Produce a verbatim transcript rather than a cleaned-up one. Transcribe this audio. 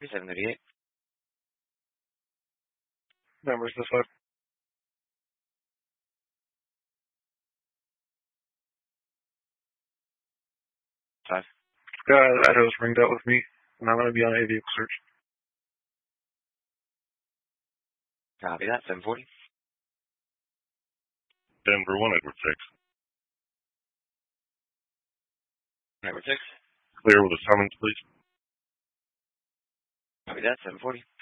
seven thirty-eight. Numbers the fuck. Five. Uh, Idaho's ringed out with me, and I'm going to be on a vehicle search. Copy that. seven forty. Denver one, Edward six. Edward six. Clear with a summons, please. Copy that. seven forty.